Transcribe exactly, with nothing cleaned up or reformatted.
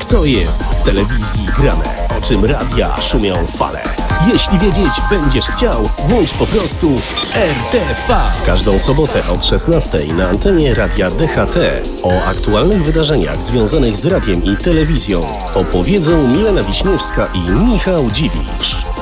Co jest w telewizji grane? O czym radia szumią fale? Jeśli wiedzieć będziesz chciał, włącz po prostu R T V. W każdą sobotę od szesnastej na antenie Radia D H T o aktualnych wydarzeniach związanych z radiem i telewizją opowiedzą Milena Wiśniewska i Michał Dziwisz.